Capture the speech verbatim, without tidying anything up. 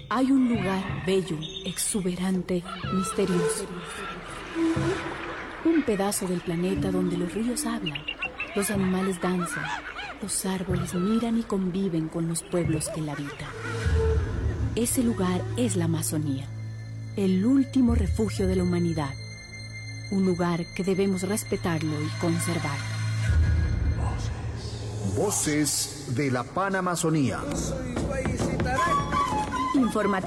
Hay un lugar bello, exuberante, misterioso. Un pedazo del planeta donde los ríos hablan, los animales danzan, los árboles miran y conviven con los pueblos que la habitan. Ese lugar es la Amazonía, el último refugio de la humanidad. Un lugar que debemos respetarlo y conservar. Voces de la Panamazonía. Informativo.